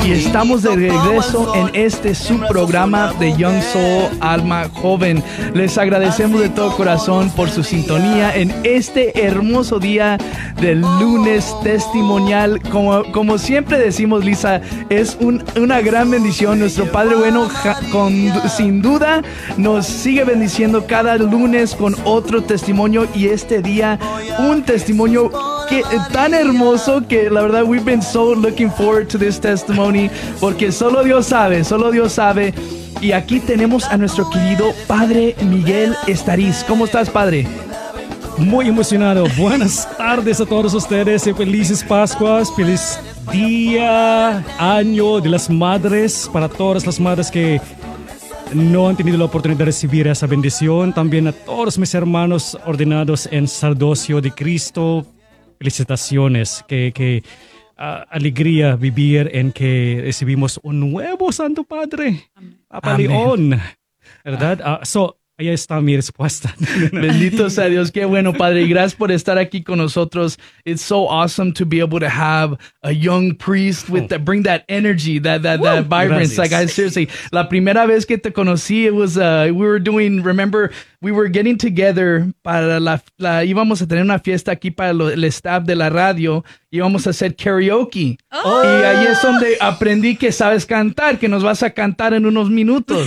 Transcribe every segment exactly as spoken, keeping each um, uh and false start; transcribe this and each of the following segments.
Y estamos de regreso en este subprograma de Young Soul, Alma Joven. Les agradecemos de todo corazón por su sintonía en este hermoso día del lunes testimonial. Como, como siempre decimos, Lisa, es un, una gran bendición. Nuestro Padre Bueno, ja, con, sin duda, nos sigue bendiciendo cada lunes con otro testimonio. Y este día, un testimonio que, tan hermoso que la verdad, we've been so looking forward to this testimony, porque solo Dios sabe, solo Dios sabe. Y aquí tenemos a nuestro querido Padre Miguel Estariz. ¿Cómo estás, Padre? Muy emocionado. Buenas tardes a todos ustedes y felices Pascuas, feliz día, año de las madres para todas las madres que no han tenido la oportunidad de recibir esa bendición. También a todos mis hermanos ordenados en sacerdocio de Cristo. Felicitaciones, que, que uh, alegría vivir en que recibimos un nuevo Santo Padre, Papa León, ¿verdad? Uh, so, ahí está mi respuesta. Bendito sea Dios, qué bueno, Padre, y gracias por estar aquí con nosotros. It's so awesome to be able to have a young priest with that, bring that energy, that that, that vibrance. Gracias. Like, I seriously, la primera vez que te conocí, it was uh, we were doing, remember, we were getting together para la, la íbamos a tener una fiesta aquí para lo, el staff de la radio, íbamos a hacer karaoke. Oh. Y ahí es donde aprendí que sabes cantar, que nos vas a cantar en unos minutos.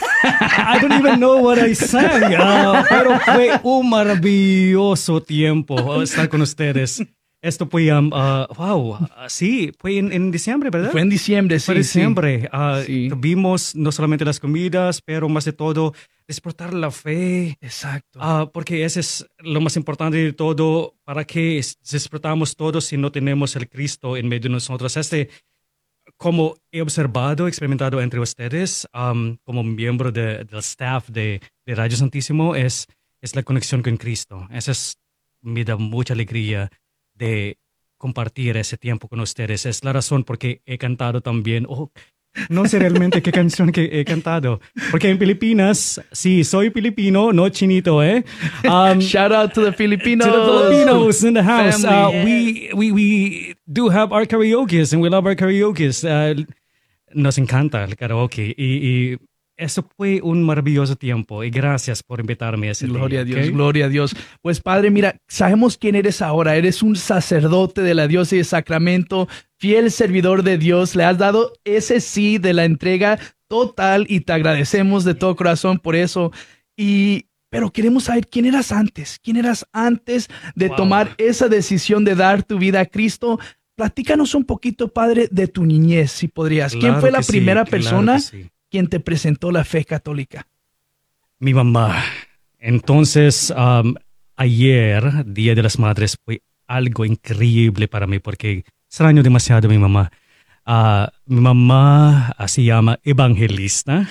I don't even know what I sang, uh, pero fue un maravilloso tiempo estar con ustedes. Esto fue, um, uh, wow, uh, sí, fue en, en diciembre, ¿verdad? Fue en diciembre, sí. Fue en diciembre. Sí. Uh, sí. Vimos no solamente las comidas, pero más de todo, despertar la fe. Exacto. Uh, porque eso es lo más importante de todo. ¿Para qué despertamos todos si no tenemos el Cristo en medio de nosotros? Este, como he observado, experimentado entre ustedes, um, como miembro de, del staff de, de Radio Santísimo, es, es la conexión con Cristo. Eso es, me da mucha alegría de compartir ese tiempo con ustedes. Es la razón por qué he cantado también. Oh, no sé realmente qué canción que he cantado. Porque en Filipinas, sí, soy filipino, no chinito, ¿eh? Um, Shout out to the Filipinos. To the Filipinos in the house. Uh, yeah. we, we, we do have our karaoke and we love our karaoke. Uh, nos encanta el karaoke. Y, y eso fue un maravilloso tiempo. Y gracias por invitarme a ese Gloria día, a Dios, ¿okay? Gloria a Dios. Pues, Padre, mira, sabemos quién eres ahora. Eres un sacerdote de la diócesis de Sacramento, fiel servidor de Dios. Le has dado ese sí de la entrega total y te agradecemos de todo corazón por eso. Y, pero queremos saber quién eras antes. ¿Quién eras antes de wow. tomar esa decisión de dar tu vida a Cristo? Platícanos un poquito, Padre, de tu niñez, si podrías. Claro ¿Quién fue la sí, primera claro persona sí. quien te presentó la fe católica? Mi mamá. Entonces, um, ayer, Día de las Madres, fue algo increíble para mí porque extraño demasiado a mi mamá. Uh, mi mamá uh, se llama Evangelista.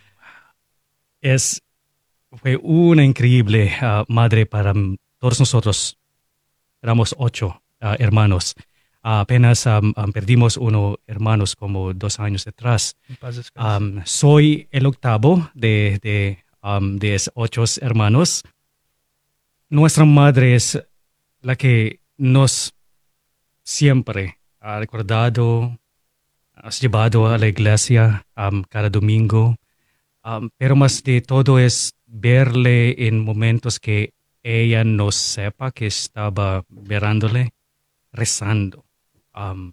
Es, fue una increíble uh, madre para todos nosotros. Éramos ocho uh, hermanos. Uh, apenas um, um, perdimos uno hermanos como dos años atrás. Um, soy el octavo de, de, um, de ocho hermanos. Nuestra madre es la que nos siempre ha recordado, has llevado a la iglesia um, cada domingo. Um, pero más de todo es verle en momentos que ella no sepa que estaba mirándole, rezando. Um,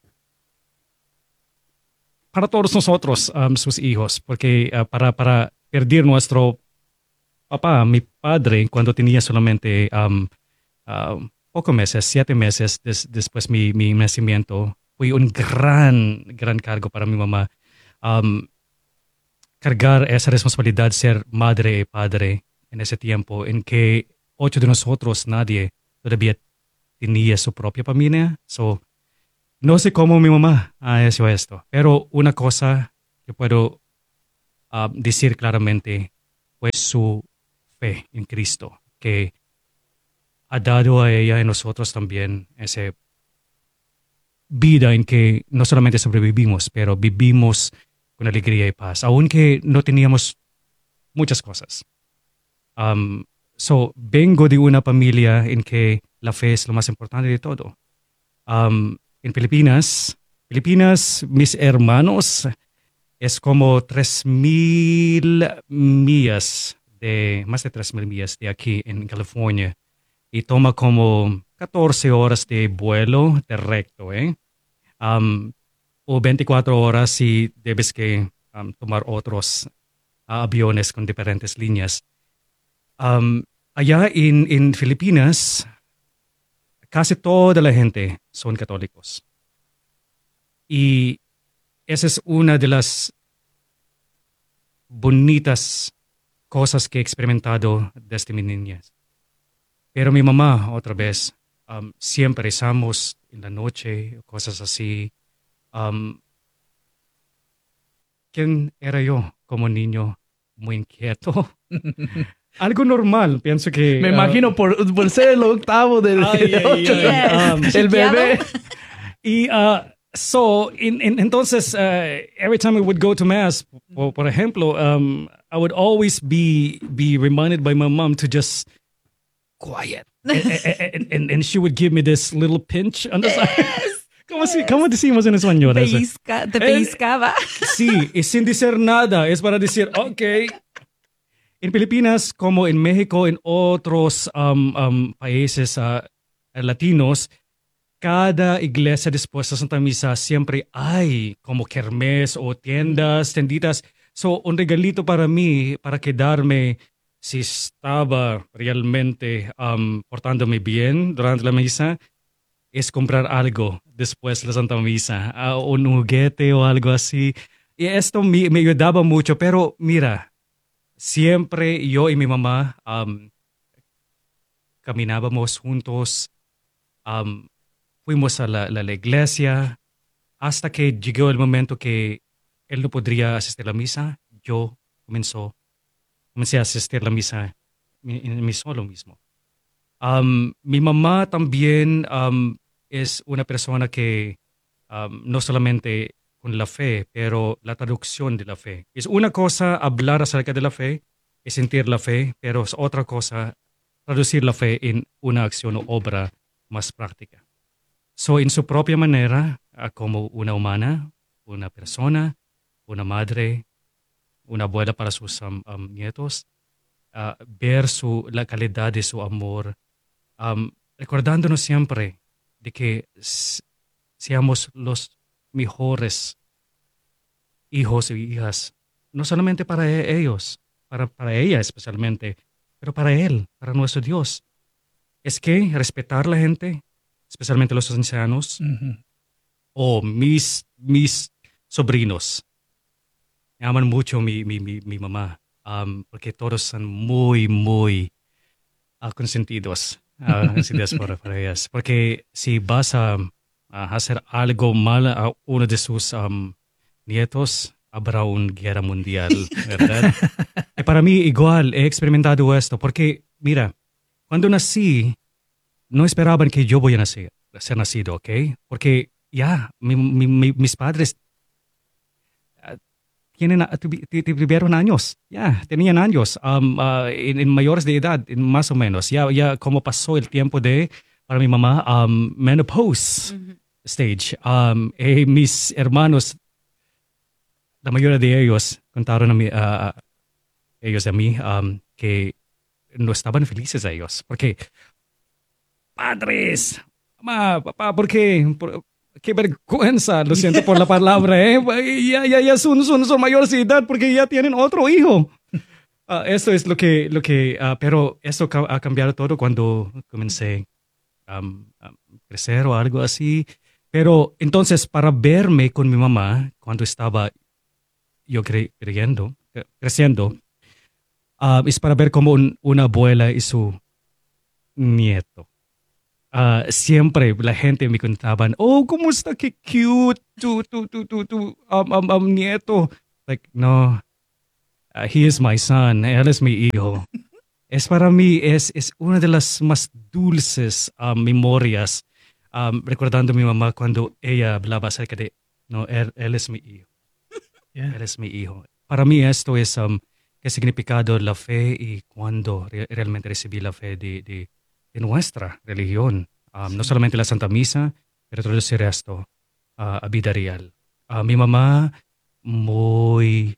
para todos nosotros, um, sus hijos, porque uh, para, para perder nuestro papá, mi padre, cuando tenía solamente um, uh, pocos meses, siete meses des, después de mi, mi nacimiento, fue un gran, gran cargo para mi mamá. Um, cargar esa responsabilidad de ser madre y padre en ese tiempo en que ocho de nosotros, nadie todavía tenía su propia familia. So, no sé cómo mi mamá ha hecho esto, pero una cosa que puedo uh, decir claramente fue su fe en Cristo, que ha dado a ella y a nosotros también esa vida en que no solamente sobrevivimos, pero vivimos con alegría y paz, aunque no teníamos muchas cosas. Um, so, vengo de una familia en que la fe es lo más importante de todo. Um, En Filipinas, Filipinas, mis hermanos, es como tres mil millas, de, más de tres mil millas de aquí en California. Y toma como catorce horas de vuelo directo, ¿eh? Um, o veinticuatro horas si debes que um, tomar otros uh, aviones con diferentes líneas. Um, allá en, en Filipinas, casi toda la gente son católicos. Y esa es una de las bonitas cosas que he experimentado desde mi niñez. Pero mi mamá, otra vez, um, siempre rezamos en la noche, cosas así. Um, ¿Quién era yo como niño muy inquieto? Algo normal, pienso que... Me uh, imagino por, por ser el octavo del Ay, ay, ocho, ay, um, el bebé. Y uh, so, in, in, entonces, uh, every time I would go to mass, por, por ejemplo, um, I would always be be reminded by my mom to just quiet, and, and, and, and she would give me this little pinch on the side. ¿Cómo, si, ¿Cómo decimos en español? Pellizca, te pellizcaba. Sí, y sin decir nada, es para decir, ok. En Filipinas, como en México, en otros um, um, países uh, latinos, cada iglesia después de Santa Misa siempre hay como kermés o tiendas, tenditas. So, un regalito para mí, para quedarme, si estaba realmente um, portándome bien durante la misa, es comprar algo después de la Santa Misa, uh, un juguete o algo así. Y esto me, me ayudaba mucho, pero mira, siempre yo y mi mamá um, caminábamos juntos, um, fuimos a la, la, la iglesia, hasta que llegó el momento que él no podría asistir a la misa. Yo comenzó, comencé a asistir a la misa en mi solo mismo. Um, mi mamá también um, es una persona que um, no solamente con la fe, pero la traducción de la fe. Es una cosa hablar acerca de la fe y sentir la fe, pero es otra cosa traducir la fe en una acción o obra más práctica. So, en su propia manera, uh, como una humana, una persona, una madre, una abuela para sus um, um, nietos, uh, ver su, la calidad de su amor, um, recordándonos siempre de que s- seamos los mejores hijos y hijas, no solamente para e- ellos, para, para ella especialmente, pero para Él, para nuestro Dios. Es que respetar a la gente, especialmente los ancianos, Ujú. o mis, mis sobrinos. Me aman mucho mi, mi, mi, mi mamá, um, porque todos son muy, muy uh, consentidos, uh, consentidos para, para ellas. Porque si vas a, a hacer algo mal a uno de sus um, nietos, habrá una guerra mundial, ¿verdad? Y para mí igual he experimentado esto, porque mira, cuando nací, no esperaban que yo voy a nacer, ser nacido, ¿ok? Porque ya, mi- mi- mi- mis padres ah, tienen, ah, tuvi- ti- ti- tuvieron años, ya, tenían años, um, ah, en, en mayores de edad, en más o menos. Ya, ya como pasó el tiempo de, para mi mamá, um, menopause stage. Um, eh, mis hermanos, la mayoría de ellos contaron a mí, a ellos a mí um, que no estaban felices ellos, porque padres, mamá, papá, ¿por qué? Por- qué vergüenza, lo siento por la palabra, ¿eh? Ya, ya, ya son, son, son mayores de edad porque ya tienen otro hijo. Ah, esto es lo que, lo que, ah, pero esto ca- ha cambiado todo cuando comencé um, a crecer o algo así. Pero entonces, para verme con mi mamá, cuando estaba yo cre- creyendo, cre- creciendo, ah, es para ver como un- una abuela y su nieto. Ah, siempre la gente me contaban, oh, ¿cómo está? Qué cute, tu, tu, tu, tu, tu, um, um, um, nieto. Like, no, ah, he is my son, él es mi hijo. Es para mí, es, es una de las más dulces ah, memorias, um, recordando a mi mamá cuando ella hablaba acerca de, no, él, él es mi hijo, Yeah. él es mi hijo. Para mí esto es, um, qué significado la fe y cuando re- realmente recibí la fe de, de, de nuestra religión. Um, No solamente la Santa Misa, pero todo el resto. ah, a vida real. Ah, mi mamá, muy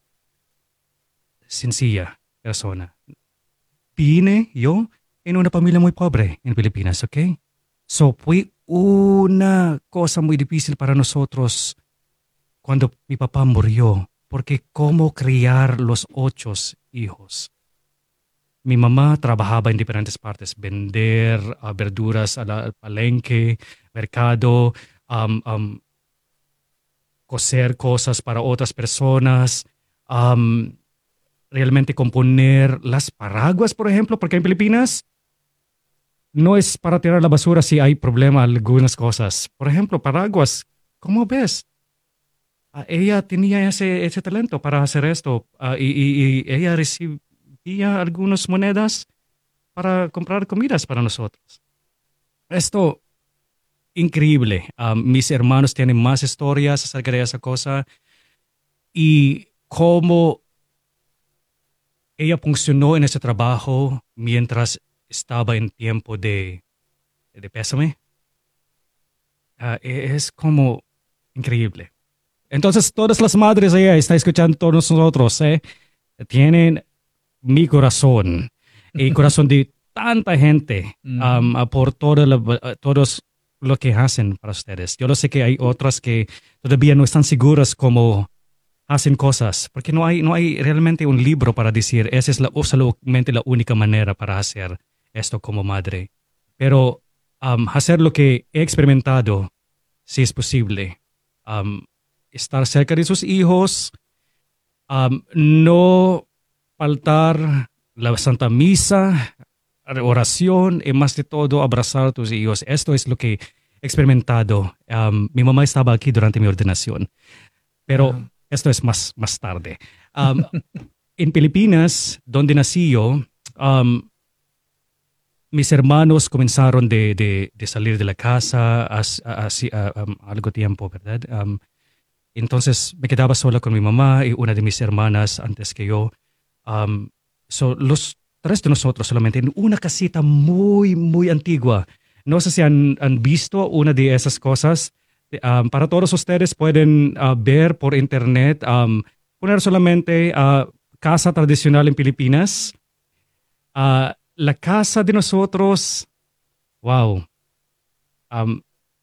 sencilla persona. Vine yo en una familia muy pobre en Filipinas, ¿ok? So, fue una cosa muy difícil para nosotros cuando mi papá murió, porque cómo criar los ocho hijos. Mi mamá trabajaba en diferentes partes, vender uh, verduras al, al palenque, mercado, um, um, coser cosas para otras personas, um, realmente componer las paraguas, por ejemplo, porque en Filipinas no es para tirar la basura si hay problema algunas cosas. Por ejemplo, paraguas, ¿cómo ves? Uh, ella tenía ese, ese talento para hacer esto uh, y, y, y ella recibía algunas monedas para comprar comidas para nosotros. Esto, increíble. Uh, mis hermanos tienen más historias acerca de esa cosa y cómo ella funcionó en ese trabajo mientras estaba en tiempo de, de pésame. Uh, es como increíble. Entonces, todas las madres allá están escuchando todos nosotros, ¿eh? Tienen mi corazón, el corazón de tanta gente um, uh, por todo lo, uh, todos lo que hacen para ustedes. Yo lo sé que hay otras que todavía no están seguras cómo hacen cosas, porque no hay, no hay realmente un libro para decir, esa es la, solamente la única manera para hacer esto como madre. Pero um, hacer lo que he experimentado, si es posible. Um, estar cerca de sus hijos, um, no faltar la Santa Misa, oración y más de todo abrazar a tus hijos. Esto es lo que he experimentado. Um, mi mamá estaba aquí durante mi ordenación, pero uh-huh. esto es más, más tarde. Um, en Filipinas, donde nací yo, um, mis hermanos comenzaron de, de, de salir de la casa hace um, algo tiempo, ¿verdad? Um, entonces me quedaba sola con mi mamá y una de mis hermanas antes que yo. Um, so, los tres de nosotros solamente en una casita muy, muy antigua. No sé si han, han visto una de esas cosas. Um, para todos ustedes pueden uh, ver por internet, um, poner solamente uh, casa tradicional en Filipinas. Uh, la casa de nosotros, wow. Um,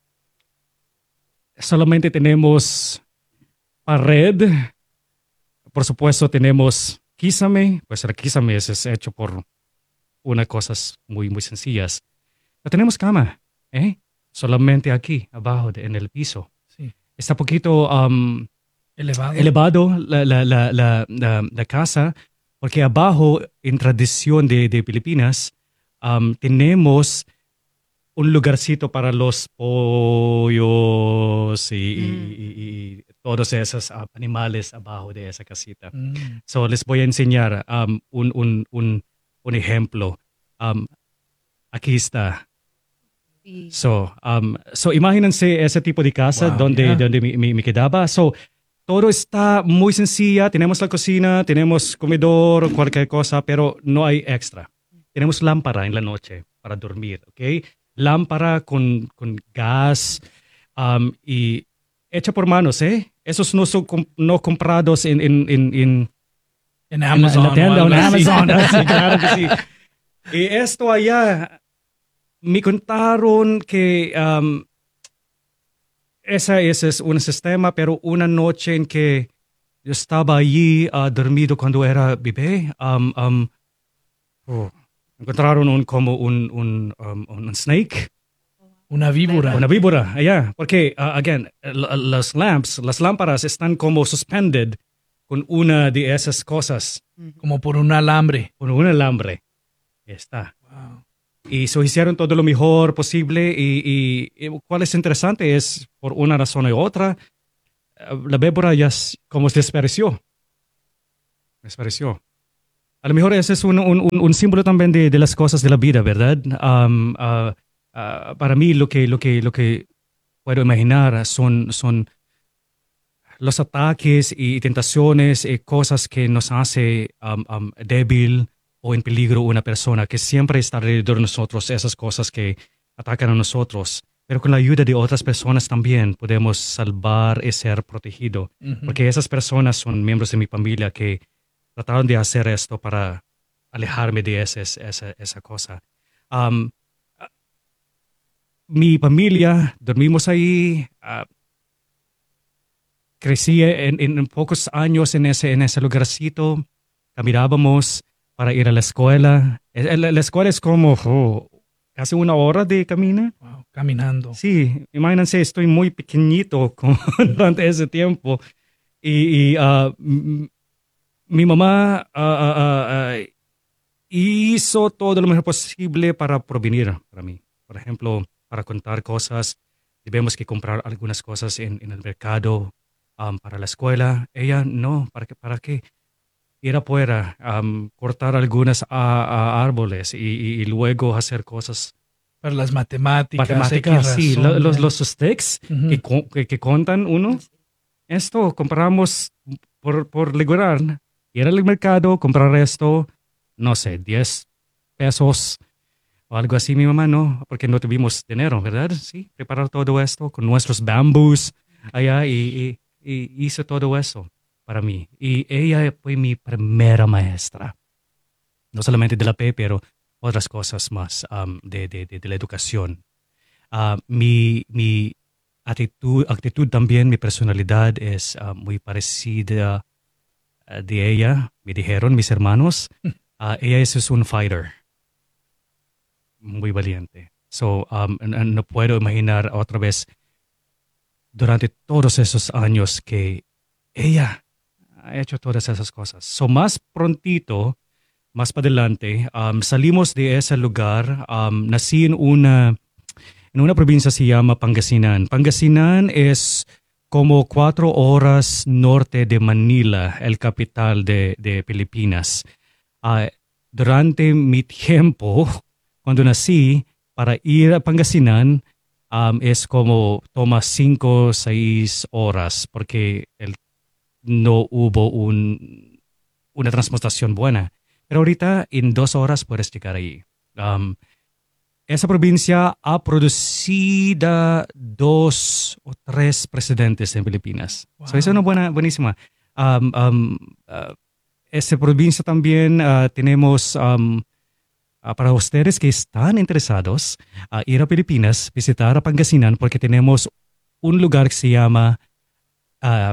solamente tenemos pared. Por supuesto tenemos quísame, pues el quísame es, es hecho por unas cosas muy, muy sencillas. No tenemos cama, ¿eh? Solamente aquí, abajo, de, en el piso. Sí. Está poquito um, elevado, elevado la, la, la, la, la, la casa, porque abajo, en tradición de, de Filipinas, um, tenemos un lugarcito para los pollos y, mm. y, y, y todos esos uh, animales abajo de esa casita. Mm. So, les voy a enseñar um, un, un, un, un ejemplo. Um, aquí está. So, um, so, imagínense ese tipo de casa wow, donde, yeah. donde me, me, me quedaba. So, todo está muy sencilla. Tenemos la cocina, tenemos comedor, cualquier cosa, pero no hay extra. Tenemos lámpara en la noche para dormir, ¿ok? Lámpara con, con gas um, y hecha por manos, ¿eh? Esos no son com- no comprados en, en, en, en, en Amazon. En la tienda, en Amazon. Sí, claro que sí. Y esto allá, me contaron que um, ese, ese es un sistema, pero una noche en que yo estaba allí uh, dormido cuando era bebé, um, um, oh, encontraron un, como un, un, um, un snake. Una víbora. Una víbora, allá. Porque, uh, again, las lamps, las lámparas están como suspended con una de esas cosas. Como por un alambre. Por un alambre. Está. Wow. Y so hicieron todo lo mejor posible y, y, y cuál es interesante es, por una razón u otra, la víbora ya como se desapareció. Desapareció. A lo mejor ese es un, un, un símbolo también de, de las cosas de la vida, ¿verdad? Um, uh, uh, para mí lo que, lo que, lo que puedo imaginar son, son los ataques y tentaciones y cosas que nos hace um, um, débil o en peligro una persona, que siempre está alrededor de nosotros, esas cosas que atacan a nosotros. pero con la ayuda de otras personas también podemos salvar y ser protegidos. Ujú. Porque esas personas son miembros de mi familia que trataron de hacer esto para alejarme de ese- esa, esa cosa. Um, mi familia, dormimos ahí, ah, crecí en, en pocos años en ese, en ese lugarcito, caminábamos para ir a la escuela. Eh, La, la escuela es como oh, casi una hora de camino. Wow, caminando. Sí, imagínense, estoy muy pequeñito con- durante ese tiempo. Y, y, ah, m- mi mamá ah, ah, ah, ah, hizo todo lo mejor posible para provenir para mí. Por ejemplo, para contar cosas, debemos que comprar algunas cosas en, en el mercado um, para la escuela. Ella no, ¿para qué? ¿Para qué? Ir afuera, um, cortar algunos árboles y, y- y luego hacer cosas Para las matemáticas. matemáticas. X Sí, razón, lo- los, ya. los sticks Ujú. que, co- que, que contan uno. Esto compramos por, por lograr. Ir al mercado, comprar esto, no sé, diez pesos o algo así. Mi mamá no, porque no tuvimos dinero, ¿verdad? Sí, preparar todo esto con nuestros bambús allá y, y- y hizo todo eso para mí. Y ella fue mi primera maestra. No solamente de la P, pero otras cosas más um, de, de, de, de la educación. Ah, mi, mi actitud, actitud también, mi personalidad es ah, muy parecida ah, de ella. Me dijeron mis hermanos, ah, ella es, es un fighter, muy valiente. So, um, n- no puedo imaginar otra vez durante todos esos años que ella ha hecho todas esas cosas. So, más prontito, más para adelante, um, salimos de ese lugar. Um, nací en una en una provincia se llama Pangasinan. Pangasinan es como cuatro horas norte de Manila, el capital de, de Filipinas. Ah, durante mi tiempo, cuando nací, para ir a Pangasinan, um, es como toma cinco o seis horas porque el- no hubo un, una transportación buena. Pero ahorita en dos horas puedes llegar ahí. Um, esa provincia ha producido dos o tres presidentes en Filipinas. Wow. So, es una buena, buenísima. Um, um, uh, esa provincia también uh, tenemos, um, uh, para ustedes que están interesados, uh, ir a Filipinas, visitar a Pangasinan, porque tenemos un lugar que se llama uh,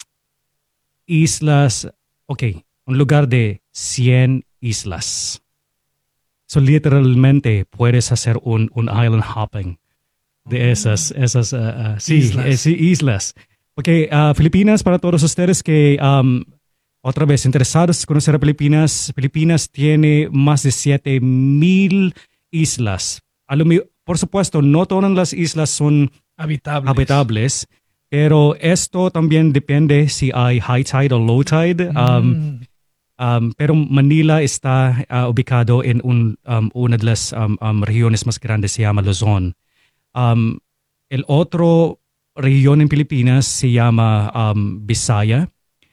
Islas, ok, un lugar de cien islas. So, literalmente puedes hacer un, un island hopping de esas, esas uh, uh, sí, Islas. eh, sí, islas. Porque uh, Filipinas, para todos ustedes que um, otra vez interesados en conocer a Filipinas, Filipinas tiene más de siete mil islas. A lo mi- por supuesto, no todas las islas son Habitables. habitables, pero esto también depende si hay high tide o low tide. Um, Mm. Um, pero Manila está uh, ubicado en un, um, una de las um, um, regiones más grandes, se llama Luzon. Um, el otro región en Filipinas se llama um, Visaya,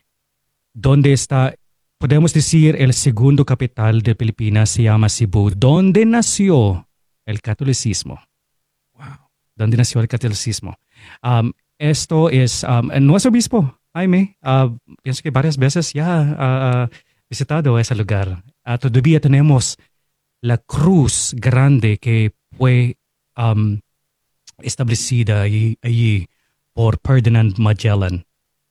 donde está, podemos decir, el segundo capital de Filipinas, se llama Cebu, donde nació el catolicismo. Wow. Donde nació el catolicismo. Um, esto es um, nuestro obispo, Jaime, uh, pienso que varias veces ya ha visitado ese lugar. Uh, todavía tenemos la cruz grande que fue um, establecida allí, allí por Ferdinand Magellan.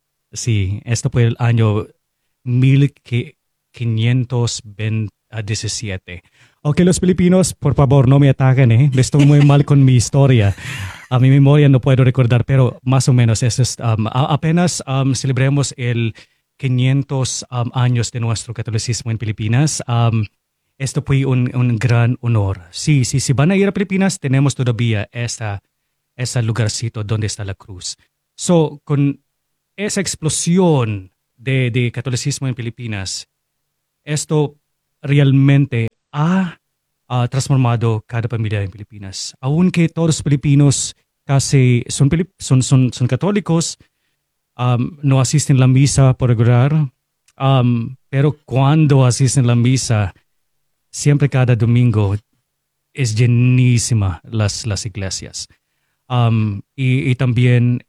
Sí, esto fue el año mil quinientos diecisiete. Ok, los filipinos, por favor, no me ataquen, ¿eh? Estoy muy mal con mi historia. A mi memoria no puedo recordar, pero más o menos eso es, um, a- apenas um, celebremos el quinientos um, años de nuestro catolicismo en Filipinas. Um, esto fue un, un gran honor. Sí, sí, si van a ir a Filipinas, tenemos todavía esa, ese lugarcito donde está la cruz. So, con esa explosión de, de catolicismo en Filipinas, esto realmente ha ah, transformado cada familia en Filipinas. Aunque todos los filipinos casi son, filip- son, son, son católicos, um, no asisten a la misa por regular, um, pero cuando asisten a la misa, siempre cada domingo es llenísima las, las iglesias. Um, y, y también,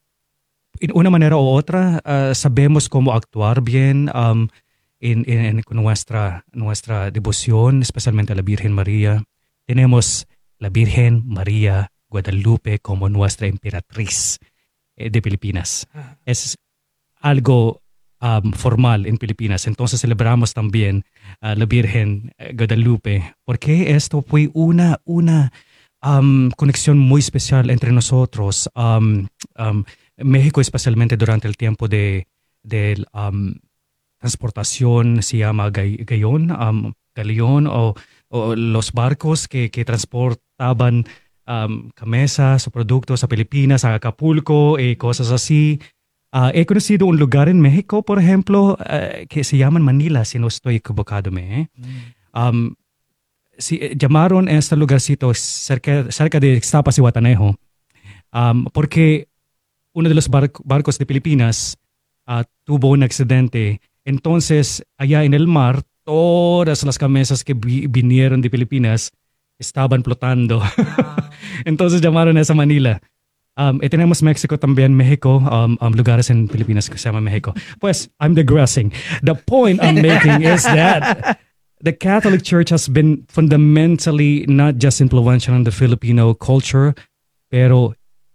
en una manera u otra, uh, sabemos cómo actuar bien um, en, en, en nuestra, nuestra devoción, especialmente a la Virgen María. Tenemos la Virgen María Guadalupe como nuestra emperatriz eh, de Filipinas. Es algo um, formal en Filipinas. Entonces celebramos también a uh, la Virgen Guadalupe, porque esto fue una, una um, conexión muy especial entre nosotros. Um, um, México, especialmente durante el tiempo de, de um, transportación, se llama galeón, um, galeón o, o los barcos que, que transportaban um, camisas o productos a Filipinas, a Acapulco y cosas así. Uh, he conocido un lugar en México, por ejemplo, uh, que se llama Manila, si no estoy equivocado. ¿eh? Mm. Um, si, llamaron a este lugarcito cerca, cerca de Ixtapas y Guatanejo, um, porque uno de los barco, barcos de Filipinas uh, tuvo un accidente. Entonces, allá en el mar, todas las camisas que vi, vinieron de Filipinas estaban flotando. Wow. Entonces llamaron a esa Manila. Um, y tenemos México también, México, um, um, lugares en Filipinas que se llama México. Pues, I'm digressing. The point I'm making is that the Catholic Church has been fundamentally not just influential in the Filipino culture, pero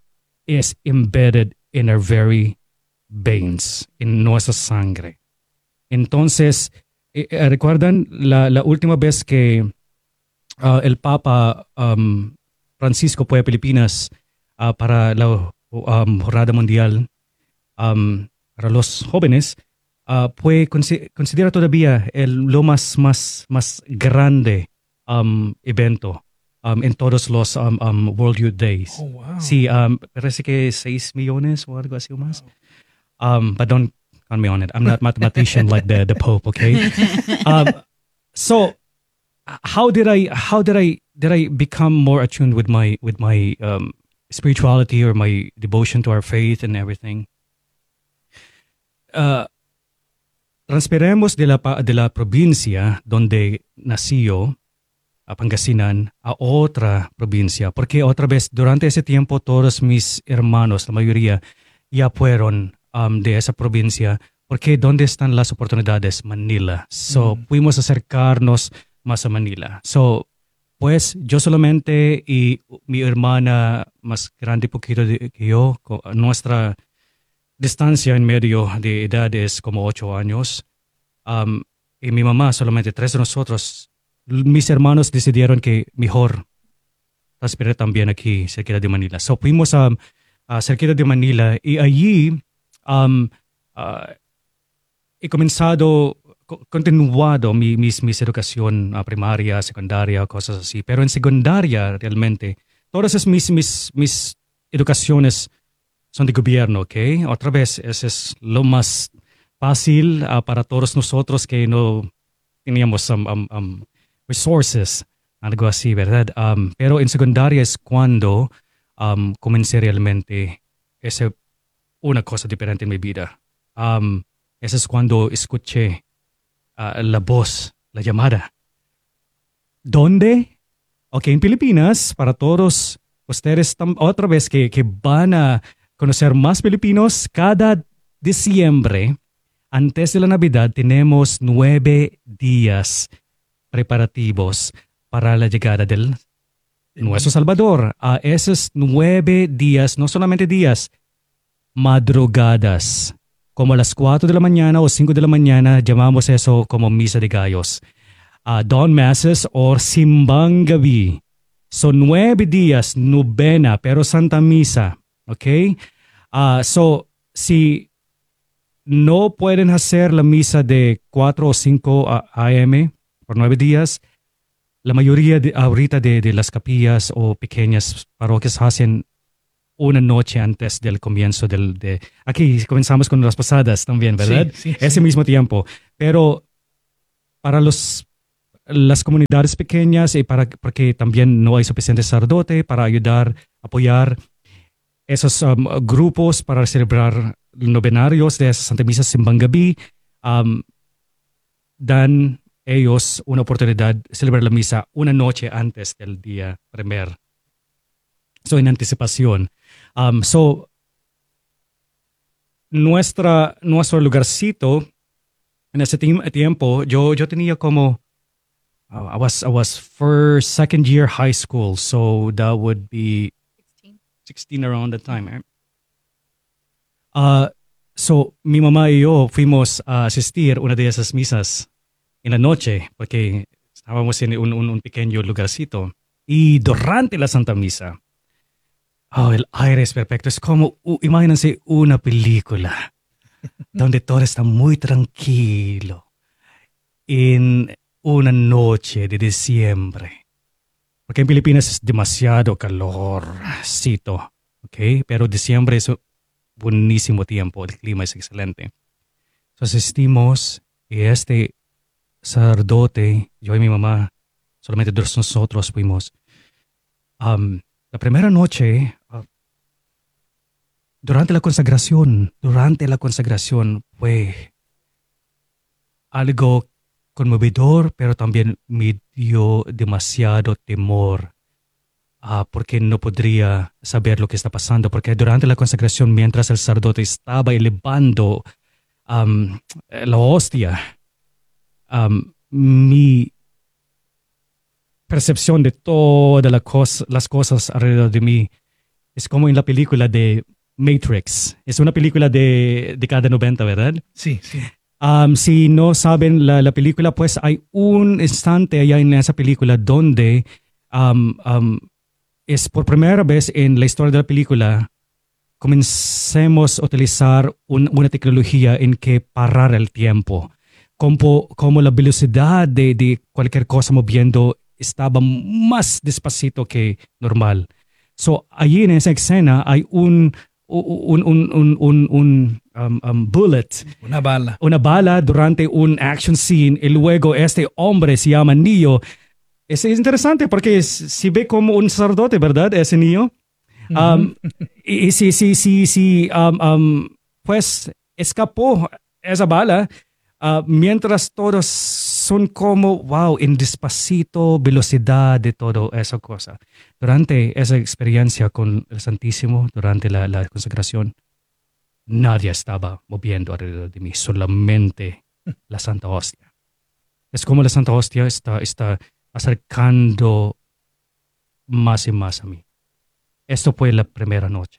is embedded in our very veins, in nuestra sangre. Entonces, eh, ¿recuerdan la, la última vez que uh, el Papa um, Francisco fue a Filipinas uh, para la um, jornada mundial um, para los jóvenes? Uh, fue considera todavía el, lo más, más, más grande um, evento Um, en todos los um, um, World Youth Days. Oh, wow. Sí, um, parece que seis millones o algo así o más. Um, but don't count me on it. I'm not a mathematician like the, the Pope, okay? Um, so, how did I how did I did I become more attuned with my with my um, spirituality or my devotion to our faith and everything? Uh, transferimos de la de la provincia donde nació a Pangasinan, a otra provincia, porque otra vez, durante ese tiempo, todos mis hermanos, la mayoría, ya fueron um, de esa provincia, porque ¿dónde están las oportunidades? Manila. So, mm. pudimos acercarnos más a Manila. So, pues, yo solamente y mi hermana más grande poquito de, que yo, nuestra distancia en medio de edad es como ocho años, um, y mi mamá, solamente tres de nosotros. Mis hermanos decidieron que mejor transferir también aquí, cerca de Manila. So, fuimos a, a cerca de Manila y allí um, uh, he comenzado, continuado mi, mis, mis educación uh, primaria, secundaria, cosas así. Pero en secundaria, realmente, todas esas mis, mis, mis educaciones son de gobierno, ¿ok? Otra vez, eso es lo más fácil uh, para todos nosotros que no teníamos um, um, um, resources, algo así, ¿verdad? Um, pero en secundaria es cuando um, comencé realmente esa una cosa diferente en mi vida. Um, eso es cuando escuché uh, la voz, la llamada. ¿Dónde? Ok, en Filipinas, para todos ustedes tam- otra vez que, que van a conocer más filipinos, cada diciembre, antes de la Navidad, tenemos nueve días preparativos para la llegada del nuestro Salvador. A esos nueve días, no solamente días, madrugadas, como a las cuatro de la mañana o cinco de la mañana, llamamos eso como misa de gallos. Uh, dawn masses o simbang gabi. Son nueve días, novena, pero Santa Misa. ¿Ok? Uh, so, si no pueden hacer la misa de cuatro o cinco a m por nueve días, la mayoría de, ahorita de, de las capillas o pequeñas parroquias hacen una noche antes del comienzo del... De, aquí comenzamos con las posadas también, ¿verdad? Sí, sí, Ese sí. mismo tiempo. Pero para los, las comunidades pequeñas y para porque también no hay suficiente sacerdote para ayudar, apoyar esos um, grupos para celebrar novenarios de esas Santa Misas Simbang Gabi, um, dan ellos una oportunidad de celebrar la misa una noche antes del día primer. So, en anticipación. Um, so, nuestra, nuestro lugarcito, en ese tim- tiempo, yo, yo tenía como, uh, I was, I was first, second year high school. So, that would be sixteen around that time, right? Uh, so, mi mamá y yo fuimos a asistir una de esas misas en la noche, porque estábamos en un, un, un pequeño lugarcito. Y durante la Santa Misa, oh, el aire es perfecto. Es como, uh, imagínense una película donde todo está muy tranquilo en una noche de diciembre. Porque en Filipinas es demasiado calorcito, ¿ok? Pero diciembre es un buenísimo tiempo, el clima es excelente. Entonces asistimos y este sacerdote, yo y mi mamá, solamente dos nosotros fuimos. Um, la primera noche, uh, durante la consagración, durante la consagración fue algo conmovedor, pero también me dio demasiado temor, uh, porque no podría saber lo que está pasando, porque durante la consagración, mientras el sacerdote estaba elevando um, la hostia, um, mi percepción de todas la cos- las cosas alrededor de mí es como en la película de Matrix. Es una película de década noventa, ¿verdad? Sí, sí. Um, si no saben la, la película, pues hay un instante allá en esa película donde um, um, es por primera vez en la historia de la película comencemos a utilizar un- una tecnología en que parar el tiempo. Como, como la velocidad de, de cualquier cosa moviendo estaba más despacito que normal. So, allí en esa escena hay un, un, un, un, un, un um, um, bullet, Una bala. una bala durante un action scene y luego este hombre se llama Neo. Es interesante porque es- se ve como un sacerdote, ¿verdad? Ese Neo. Um, y y si, si, si, si um, um, pues escapó esa bala, uh, mientras todos son como, wow, en despacito, velocidad de todo esa cosa. Durante esa experiencia con el Santísimo, durante la, la consagración, nadie estaba moviendo alrededor de mí, solamente la Santa Hostia. Es como la Santa Hostia está, está acercando más y más a mí. Esto fue la primera noche.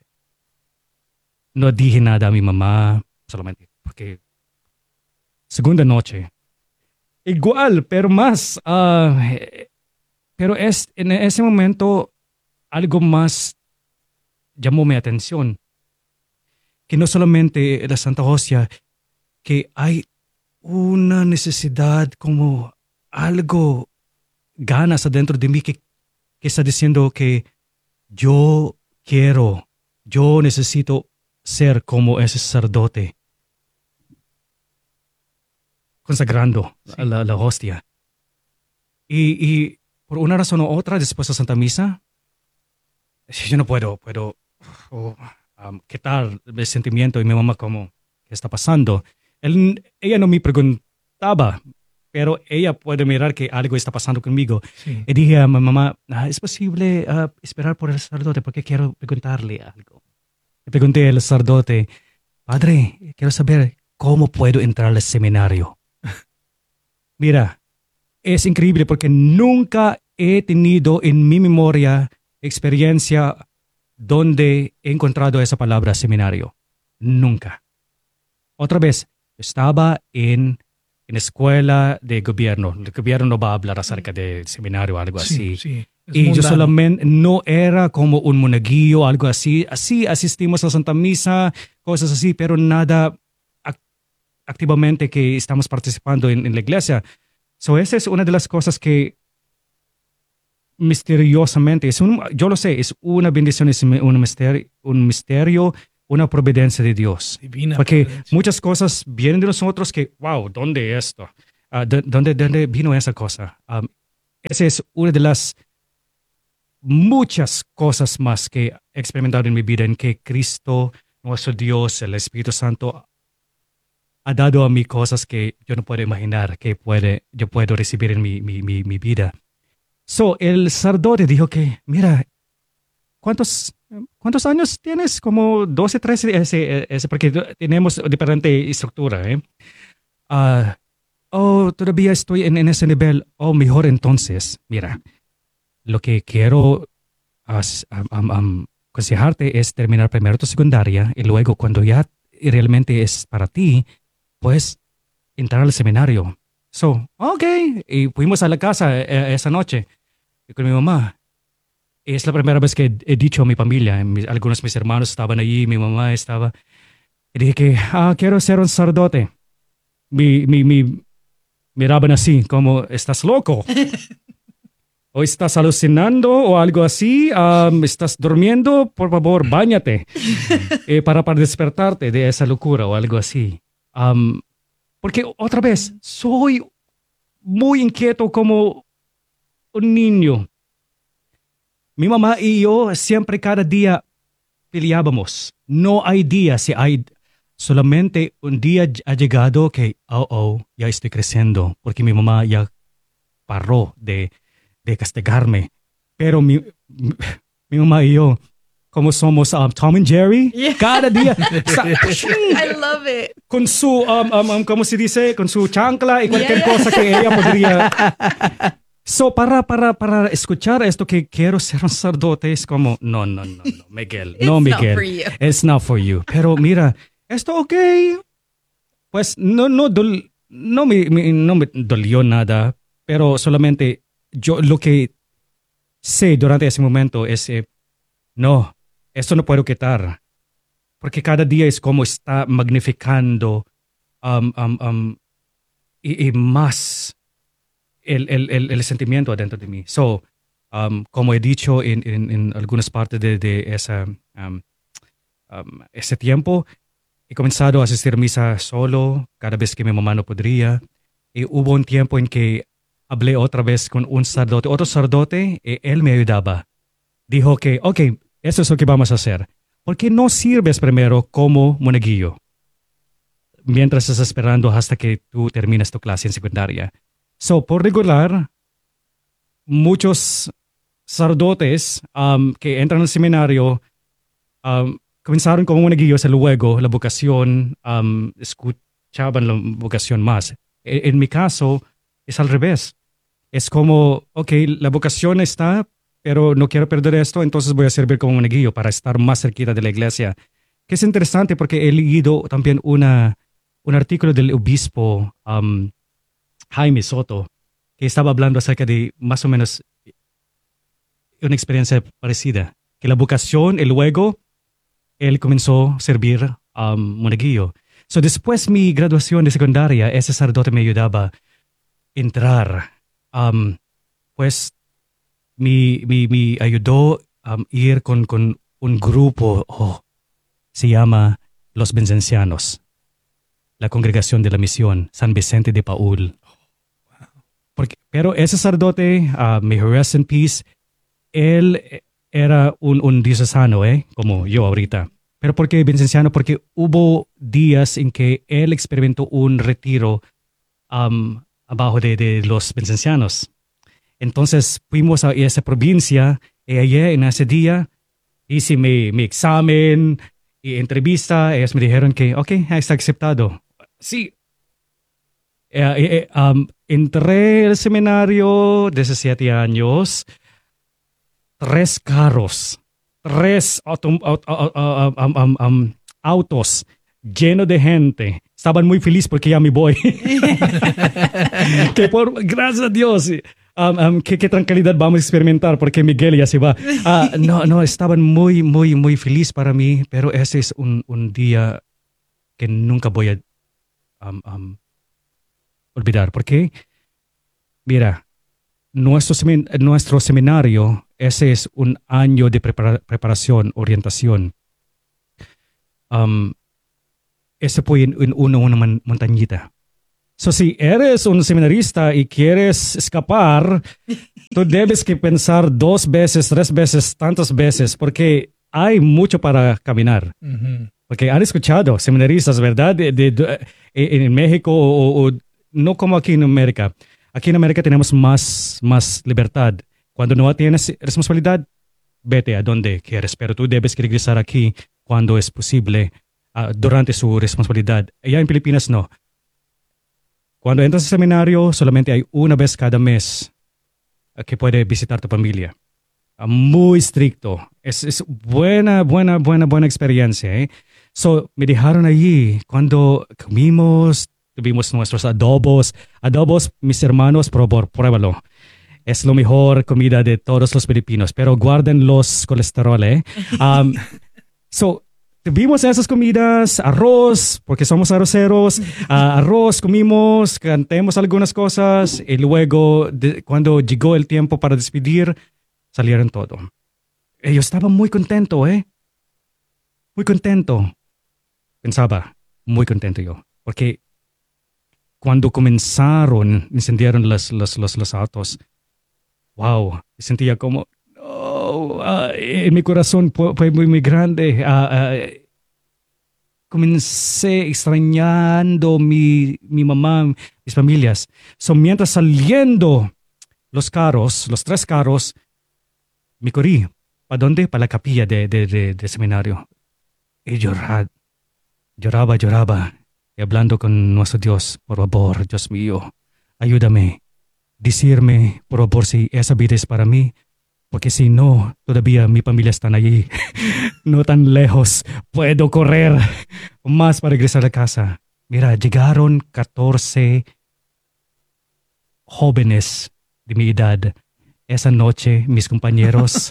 No dije nada a mi mamá, solamente porque... Segunda noche. Igual, pero más. ah, eh, pero es, en ese momento algo más llamó mi atención. Que no solamente la Santa Hostia, que hay una necesidad como algo, ganas adentro de mí que, que está diciendo que yo quiero, yo necesito ser como ese sacerdote, consagrando Sí. la, la hostia. Y, y por una razón u otra, después de Santa Misa, yo no puedo, puedo oh, um, quitar el sentimiento y mi mamá como, ¿qué está pasando? Él- ella no me preguntaba, pero ella puede mirar que algo está pasando conmigo. Sí. Y dije a mi mamá, "Ah, ¿es posible ah, esperar por el sacerdote? Porque quiero preguntarle algo. Le pregunté al sacerdote, padre, quiero saber cómo puedo entrar al seminario. Mira, es increíble porque nunca he tenido en mi memoria experiencia donde he encontrado esa palabra seminario. Nunca. Otra vez, estaba en, en escuela de gobierno. El gobierno no va a hablar acerca del seminario o algo así. Sí, sí. Es Y yo mundano. solamente no era como un monaguillo, algo así. Así asistimos a Santa Misa, cosas así, pero nada ac- activamente que estamos participando en, en la iglesia. So, esa es una de las cosas que misteriosamente, es un, yo lo sé, es una bendición, es un misterio, un misterio, una providencia de Dios. Divina Porque providencia. muchas cosas vienen de nosotros que, wow, ¿dónde esto? Ah, ¿de- ¿dónde, ¿Dónde vino esa cosa? Um, esa es una de las muchas cosas más que he experimentado en mi vida en que Cristo, nuestro Dios, el Espíritu Santo, ha dado a mí cosas que yo no puedo imaginar que puede, yo puedo recibir en mi, mi, mi, mi vida. So, el sacerdote dijo que, mira, ¿cuántos, ¿cuántos años tienes? Como doce, trece, ese, ese, porque tenemos diferente estructura. ¿eh? Uh, oh, todavía estoy en, en ese nivel. Oh, mejor entonces. Mira, lo que quiero uh, um, um, aconsejarte es terminar primero tu secundaria y luego cuando ya realmente es para ti, pues entrar al seminario. So, ok, y fuimos a la casa eh, esa noche y con mi mamá. Es la primera vez que he dicho a mi familia, mis, algunos de mis hermanos estaban allí, mi mamá estaba, y dije que, ah, quiero ser un sacerdote. Mi, mi, mi, miraban así, como, ¿estás loco? ¿O estás alucinando o algo así? Um, ¿Estás durmiendo? Por favor, báñate eh, para, para despertarte de esa locura o algo así. Um, porque otra vez, soy muy inquieto como un niño. Mi mamá y yo siempre cada día peleábamos. No hay día, si hay solamente un día ha llegado que, oh, oh, ya estoy creciendo, porque mi mamá ya paró de, de castigarme. Pero mi, mi, mi mamá y yo, como somos um, Tom and Jerry, Yeah. cada día, sa- I love it. con su, um, um, um, ¿cómo se dice? Con su chancla y cualquier Yeah, yeah. cosa que ella podría. So, para, para, para escuchar esto que quiero ser un sacerdote es como, no, no, no, no, Miguel, no, It's not Miguel, for you. it's not for you. Pero mira, esto ok, pues no, no, dol- no, me, me- no me dolió nada, pero solamente yo lo que sé durante ese momento es, eh, no, esto no puedo quitar, porque cada día es como está magnificando um, um, um, y, y más el, el, el, el sentimiento adentro de mí. So, um, como he dicho en, en, en algunas partes de, de esa, um, um, ese tiempo, he comenzado a asistir a misa solo cada vez que mi mamá no podría. Y hubo un tiempo en que hablé otra vez con un sacerdote, otro sacerdote, y él me ayudaba. Dijo que, ok, eso es lo que vamos a hacer. ¿Por qué no sirves primero como monaguillo? Mientras estás esperando hasta que tú terminas tu clase en secundaria. So, por regular, muchos sacerdotes um, que entran al seminario um, comenzaron como monaguillos y luego la vocación, um, escuchaban la vocación más. En, en mi caso, es al revés. Es como, ok, la vocación está, pero no quiero perder esto, entonces voy a servir como monaguillo para estar más cerquita de la iglesia. Que es interesante porque he leído también una, un artículo del obispo um, Jaime Soto, que estaba hablando acerca de más o menos una experiencia parecida, que la vocación y luego él comenzó a servir um, monaguillo. So, después mi graduación de secundaria, ese sacerdote me ayudaba a entrar. Um, pues me, me, me ayudó a um, ir con, con un grupo, oh, se llama Los Vincentianos, la Congregación de la Misión, San Vicente de Paúl. Porque, pero ese sacerdote, uh, may he rest in peace, él era un, un diocesano, ¿eh? Como yo ahorita. Pero ¿por qué vicenciano? Porque hubo días en que él experimentó un retiro um, abajo de, de los vicencianos. Entonces fuimos a esa provincia y allí en ese día hice mi, mi examen y entrevista. Ellos me dijeron que, ok, está aceptado. Sí. Eh, eh, um, entré al seminario de diecisiete años, tres carros, tres autom- aut- aut- aut- um, um, um, autos llenos de gente. Estaban muy felices porque ya me voy. Que por, gracias a Dios, um, um, qué, qué tranquilidad vamos a experimentar porque Miguel ya se va. Uh, no, no, estaban muy, muy, muy felices para mí, pero ese es un, un día que nunca voy a um, um, olvidar. Porque, mira, nuestro, semin- nuestro seminario, ese es un año de prepara- preparación, orientación. Um, ese fue en, en una, una man- montañita. So, si eres un seminarista y quieres escapar, tú debes que pensar dos veces, tres veces, tantas veces, porque hay mucho para caminar. Ujú. Porque han escuchado seminaristas, ¿verdad? De, de- de- en, en México o, o no como aquí en América. Aquí en América tenemos más, más libertad. Cuando no tienes responsabilidad, vete a donde quieres, pero tú debes regresar aquí cuando es posible, uh, durante su responsabilidad. Allá en Filipinas no. Cuando entras al seminario, solamente hay una vez cada mes uh, que puede visitar tu familia. Uh, muy estricto. Es, es buena, buena, buena, buena experiencia. ¿eh? So, me dejaron allí cuando comimos, tuvimos nuestros adobos. Adobos, mis hermanos, por favor, pruébalo. Es la mejor comida de todos los filipinos, pero guarden los colesterol, ¿eh? Um, so, tuvimos esas comidas, arroz, porque somos arroceros, uh, arroz, comimos, cantemos algunas cosas, y luego, de, cuando llegó el tiempo para despedir, salieron todo. Y yo estaba muy contento, ¿eh? Muy contento. Pensaba, muy contento yo, porque cuando comenzaron, encendieron los, los, los, los autos, wow, sentía como, oh, uh, en mi corazón fue, fue muy, muy grande. Uh, uh, comencé extrañando mi, mi mamá, mis familias. So, mientras saliendo los carros, los tres carros, me corrí. ¿Para dónde? Para la capilla de, de, de, de seminario. Y lloraba, lloraba, lloraba. Y hablando con nuestro Dios, por favor, Dios mío, ayúdame. Decirme, por favor, si esa vida es para mí, porque si no, todavía mi familia está allí, no tan lejos, puedo correr más para regresar a casa. Mira, llegaron catorce jóvenes de mi edad. Esa noche, mis compañeros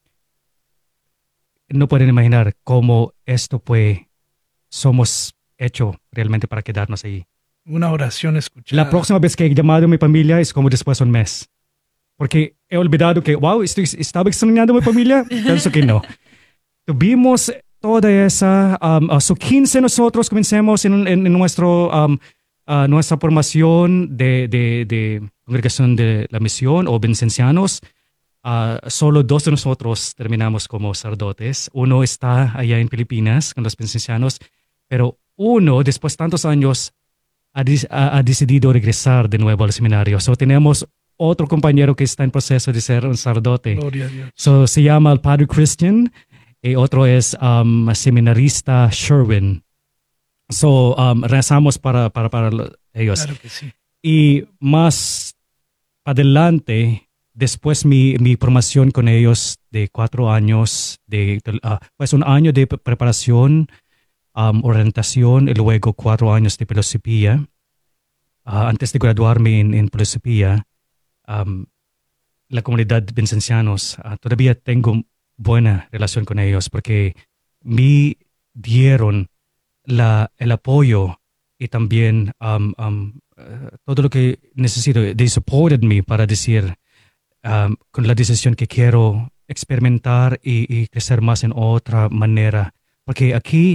no pueden imaginar cómo esto fue, somos hechos realmente para quedarnos ahí. Una oración escuchada. La próxima vez que he llamado a mi familia es como después de un mes. Porque he olvidado que, wow, estoy, estaba extrañando a mi familia. Pienso que no. Tuvimos toda esa, um, a su quince nosotros comencemos en, en, en nuestro, um, uh, nuestra formación de, de, de congregación de la misión o vincencianos. Uh, solo dos de nosotros terminamos como sacerdotes. Uno está allá en Filipinas con los vincencianos, pero uno, después de tantos años, Ha, ha, ha decidido regresar de nuevo al seminario. So, tenemos otro compañero que está en proceso de ser un sacerdote. Gloria a Dios. So, se llama el Padre Christian y otro es um, seminarista Sherwin. So, um, rezamos para, para, para ellos. Claro que sí. Y más adelante, después mi, mi formación con ellos de cuatro años, de, uh, pues un año de preparación, Um, orientación y luego cuatro años de filosofía. Uh, antes de graduarme en, en filosofía, um, la comunidad de vincencianos, uh, todavía tengo buena relación con ellos porque me dieron la, el apoyo y también um, um, uh, todo lo que necesito. They supported me para decir um, con la decisión que quiero experimentar y, y crecer más en otra manera. Porque aquí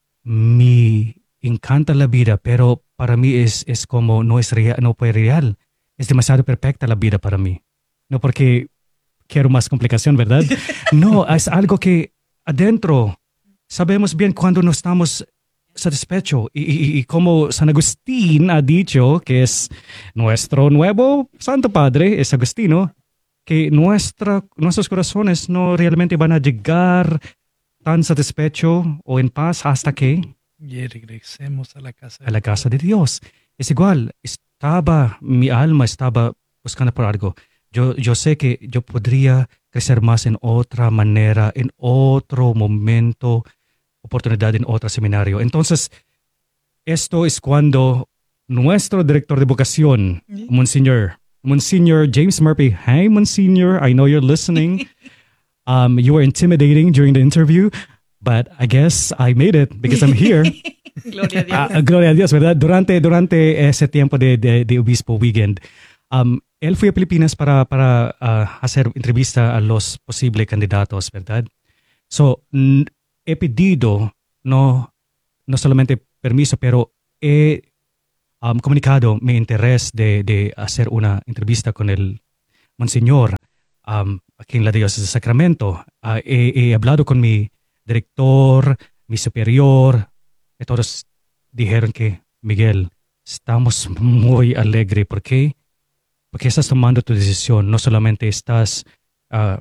me encanta la vida, pero para mí es, es como no es real, no fue real. Es demasiado perfecta la vida para mí. No porque quiero más complicación, ¿verdad? No, es algo que adentro sabemos bien cuando no estamos satisfechos. Y, y, y como San Agustín ha dicho, que es nuestro nuevo Santo Padre, es Agustino, que nuestra, nuestros corazones no realmente van a llegar tan satisfecho o en paz hasta que y regresemos a la casa a la casa de Dios. Es igual, estaba, mi alma estaba buscando por algo. Yo, yo sé que yo podría crecer más en otra manera, en otro momento, oportunidad en otro seminario. Entonces, esto es cuando nuestro director de vocación, Monsignor, Monsignor James Murphy, hey Monsignor, I know you're listening. Um, you were intimidating during the interview, but I guess I made it because I'm here. Gloria a Dios. Uh, gloria a Dios, ¿verdad? Durante, durante ese tiempo de, de, de Obispo Weekend, um, él fue a Filipinas para, para uh, hacer entrevista a los posibles candidatos, ¿verdad? So, n- he pedido no, no solamente permiso, pero he um, comunicado mi interés de, de hacer una entrevista con el Monseñor. Um, aquí en la diócesis de Sacramento. Uh, he, he hablado con mi director, mi superior, y todos dijeron que, Miguel, estamos muy alegres. ¿Por qué? Porque estás tomando tu decisión. No solamente estás uh,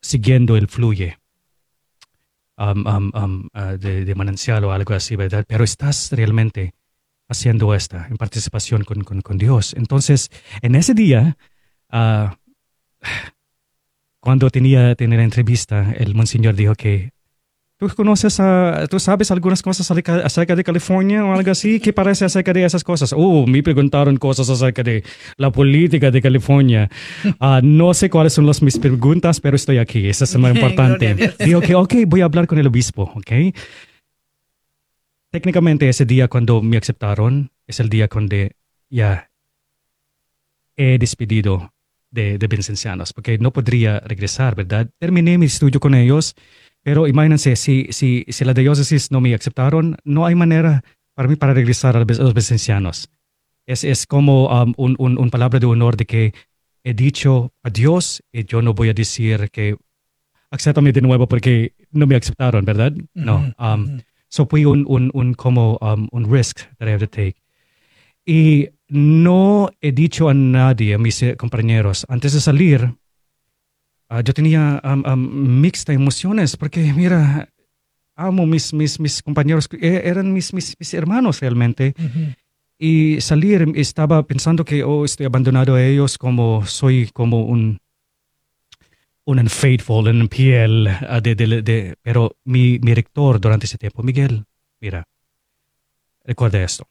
siguiendo el fluye um, um, um, uh, de, de manantial o algo así, ¿verdad? Pero estás realmente haciendo esta en participación con, con, con Dios. Entonces, en ese día, uh, cuando tenía, tenía la entrevista, el monseñor dijo que ¿Tú conoces, a, tú sabes algunas cosas acerca, acerca de California o algo así? ¿Qué parece acerca de esas cosas? Oh, me preguntaron cosas acerca de la política de California. Uh, no sé cuáles son las, mis preguntas, pero estoy aquí. Eso es lo más importante. Digo que, ok, voy a hablar con el obispo, ok. Técnicamente ese día cuando me aceptaron, es el día cuando ya he despedido de, de Vincencianos, porque no podría regresar, ¿verdad? Terminé mi estudio con ellos. Pero imagínense, si, si, si la diócesis no me aceptaron, no hay manera para mí para regresar a los Vincencianos. Es, es como um, un, un, un palabra de honor de que he dicho adiós y yo no voy a decir que acéptame de nuevo porque no me aceptaron, ¿verdad? Uh-huh, no. Um, uh-huh. So fue un, un, un, como, um, un risk that I have to take. Y no he dicho a nadie, a mis compañeros, antes de salir, Uh, yo tenía um, um, mixtas emociones porque, mira, amo mis, mis, mis compañeros, eran mis, mis, mis hermanos realmente. Uh-huh. Y salir, estaba pensando que, oh, estoy abandonado a ellos como soy como un, un unfaithful, un infiel. Uh, de, de, de, pero mi, mi rector durante ese tiempo, Miguel, mira, recuerda esto.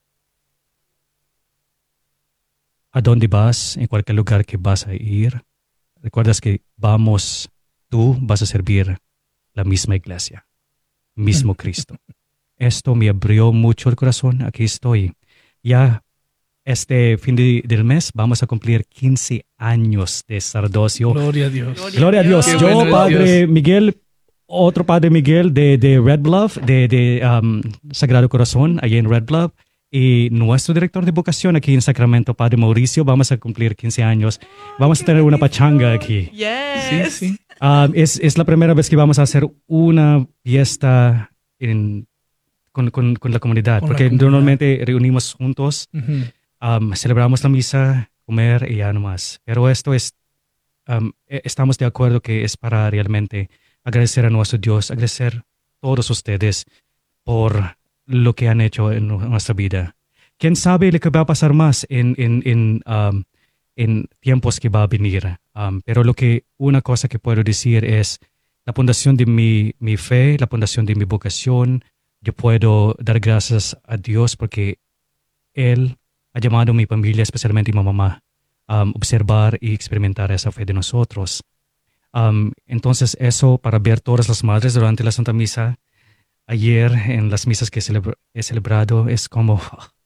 ¿A dónde vas? En cualquier lugar que vas a ir, recuerdas que vamos, tú vas a servir la misma iglesia, mismo Cristo. Esto me abrió mucho el corazón. Aquí estoy. Ya este fin de, del mes vamos a cumplir quince años de sacerdocio. Gloria a Dios. Gloria, Gloria a Dios. Dios. Yo, bueno Padre Dios. Miguel, otro Padre Miguel de, de Red Bluff, de, de um, Sagrado Corazón, allá en Red Bluff. Y nuestro director de vocación aquí en Sacramento, Padre Mauricio, vamos a cumplir quince años. Vamos a tener una pachanga aquí. Yes. Sí, sí. Uh, es, es la primera vez que vamos a hacer una fiesta en, con, con, con la comunidad, con porque la comunidad. Normalmente reunimos juntos, uh-huh. um, celebramos la misa, comer y ya nomás. Pero esto es, um, estamos de acuerdo que es para realmente agradecer a nuestro Dios, agradecer a todos ustedes por lo que han hecho en nuestra vida. ¿Quién sabe lo que va a pasar más en, en, en, um, en tiempos que va a venir? Um, pero lo que, una cosa que puedo decir es la fundación de mi, mi fe, la fundación de mi vocación. Yo puedo dar gracias a Dios porque Él ha llamado a mi familia, especialmente a mi mamá, a um, observar y experimentar esa fe de nosotros. Um, entonces eso, para ver todas las madres durante la Santa Misa, ayer en las misas que celebra, he celebrado, es como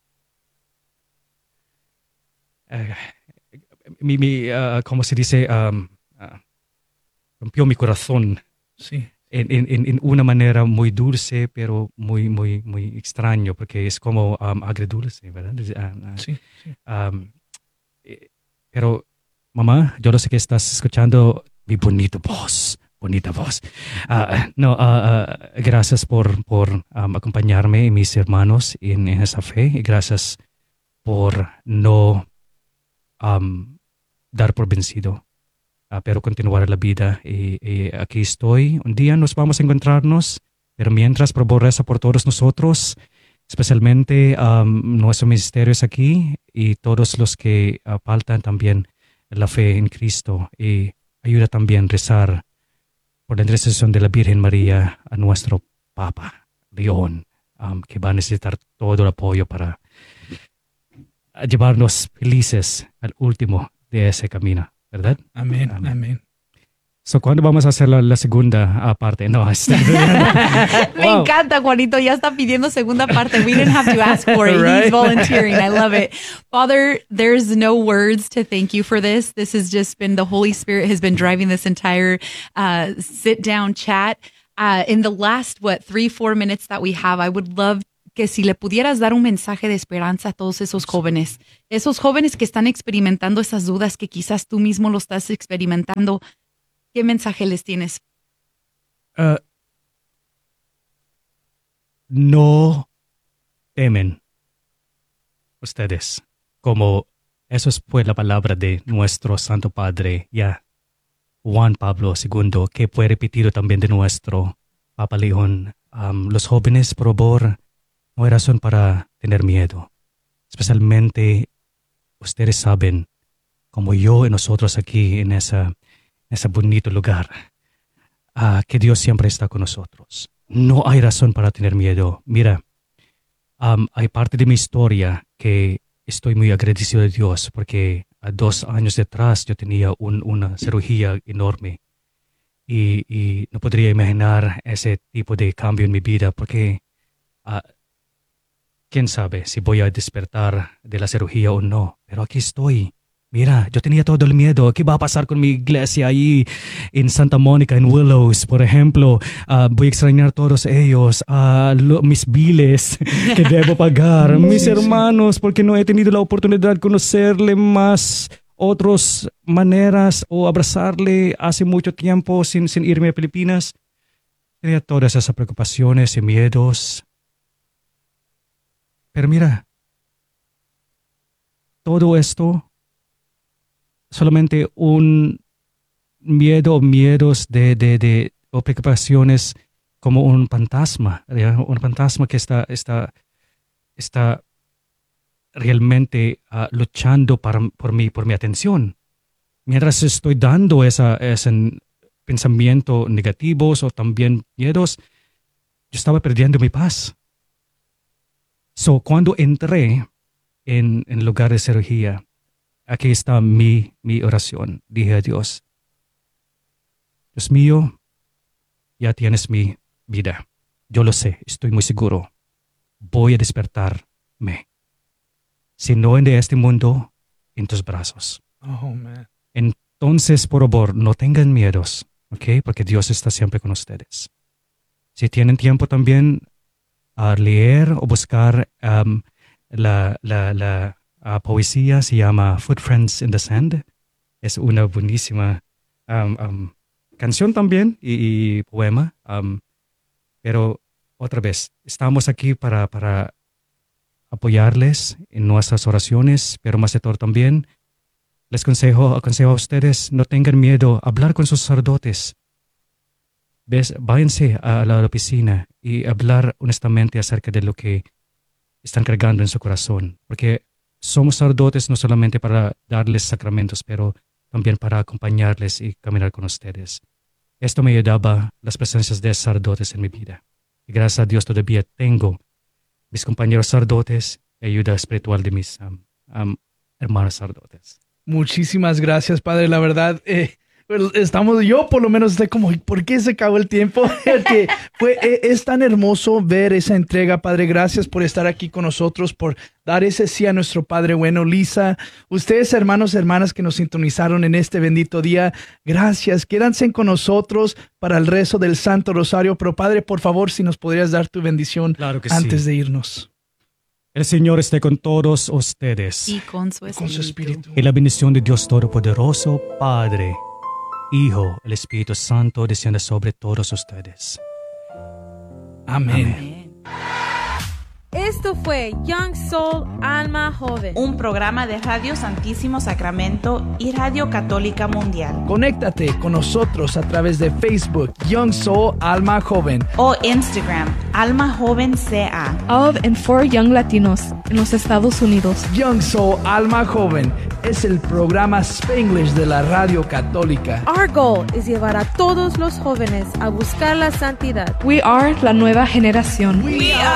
uh, mi, mi, uh, como se dice, um, uh, rompió mi corazón. Sí. En, en, en una manera muy dulce, pero muy, muy, muy extraño, porque es como um, agridulce, ¿verdad? Uh, uh, sí, sí. Um, eh, pero, mamá, yo no sé que estás escuchando mi bonita voz. Bonita voz. Uh, no, uh, uh, gracias por, por um, acompañarme y mis hermanos en, en esa fe. Y gracias por no um, dar por vencido, uh, pero continuar la vida. Y, y aquí estoy. Un día nos vamos a encontrarnos, pero mientras, por favor, reza por todos nosotros, especialmente um, nuestros ministerios aquí y todos los que uh, faltan también la fe en Cristo. Y ayuda también a rezar por la intercesión de la Virgen María a nuestro Papa León, um, que va a necesitar todo el apoyo para llevarnos felices al último de ese camino, ¿verdad? Amén, amén. amén. So, ¿cuándo vamos a hacer la, la segunda uh, parte? No, está... Me wow. encanta, Juanito. Ya está pidiendo segunda parte. We didn't have to ask for it. Right? He's volunteering. I love it. Father, there's no words to thank you for this. This has just been, the Holy Spirit has been driving this entire uh, sit-down chat. Uh, in the last, what, three, four minutes that we have, I would love que si le pudieras dar un mensaje de esperanza a todos esos jóvenes, esos jóvenes que están experimentando esas dudas que quizás tú mismo lo estás experimentando. ¿Qué mensaje les tienes? Uh, no temen ustedes, como eso fue la palabra de nuestro Santo Padre ya Juan Pablo segundo, que fue repetido también de nuestro Papa León. Um, los jóvenes, por favor, no hay razón para tener miedo. Especialmente, ustedes saben, como yo y nosotros aquí en esa, ese bonito lugar, uh, que Dios siempre está con nosotros. No hay razón para tener miedo. Mira, um, hay parte de mi historia que estoy muy agradecido de Dios porque a dos años detrás yo tenía un, una cirugía enorme y, y no podría imaginar ese tipo de cambio en mi vida porque uh, quién sabe si voy a despertar de la cirugía o no, pero aquí estoy. Mira, yo tenía todo el miedo. ¿Qué va a pasar con mi iglesia ahí en Santa Mónica, en Willows, por ejemplo? Uh, voy a extrañar a todos ellos, uh, lo, mis biles que debo pagar, mis hermanos, porque no he tenido la oportunidad de conocerle más otras maneras o abrazarle hace mucho tiempo sin, sin irme a Filipinas. Tenía todas esas preocupaciones y miedos. Pero mira, todo esto solamente un miedo o miedos de, de, de o preocupaciones como un fantasma, ¿ya? Un fantasma que está, está, está realmente uh, luchando para, por, mi, por mi atención. Mientras estoy dando esa, ese pensamiento negativos o también miedos, yo estaba perdiendo mi paz. So, cuando entré en el lugar de cirugía, aquí está mi, mi oración. Dije a Dios, Dios mío, ya tienes mi vida. Yo lo sé, estoy muy seguro. Voy a despertarme. Si no en de este mundo, en tus brazos. Oh, man. Entonces, por favor, no tengan miedos, ¿ok? Porque Dios está siempre con ustedes. Si tienen tiempo también a leer o buscar um, la... la, la Uh, poesía, se llama Footprints in the Sand. Es una buenísima um, um, canción también y, y poema. Um, pero otra vez, estamos aquí para, para apoyarles en nuestras oraciones, pero más de todo también les aconsejo, aconsejo a ustedes, no tengan miedo a hablar con sus sacerdotes. ¿Ves? Váyanse a la oficina y hablar honestamente acerca de lo que están cargando en su corazón. Porque somos sacerdotes no solamente para darles sacramentos, pero también para acompañarles y caminar con ustedes. Esto me ayudaba las presencias de sacerdotes en mi vida. Y gracias a Dios todavía tengo mis compañeros sacerdotes y ayuda espiritual de mis um, um, hermanos sacerdotes. Muchísimas gracias, Padre. La verdad, eh, estamos, yo por lo menos estoy como, ¿por qué se acabó el tiempo? que fue, es tan hermoso ver esa entrega, Padre. Gracias por estar aquí con nosotros, por dar ese sí a nuestro Padre bueno. Lisa, ustedes, hermanos y hermanas que nos sintonizaron en este bendito día, gracias. Quédense con nosotros para el rezo del Santo Rosario. Pero, Padre, por favor, si nos podrías dar tu bendición claro que antes sí. de irnos. El Señor esté con todos ustedes. Y con su espíritu. Con su espíritu. Y la bendición de Dios Todopoderoso, Padre, Hijo, el Espíritu Santo, descienda sobre todos ustedes. Amén. Amén. Esto fue Young Soul Alma Joven, un programa de Radio Santísimo Sacramento y Radio Católica Mundial. Conéctate con nosotros a través de Facebook, Young Soul Alma Joven. O Instagram, Alma Joven C A. Of and for Young Latinos en los Estados Unidos. Young Soul Alma Joven es el programa Spanglish de la Radio Católica. Our goal es llevar a todos los jóvenes a buscar la santidad. We are la nueva generación. We are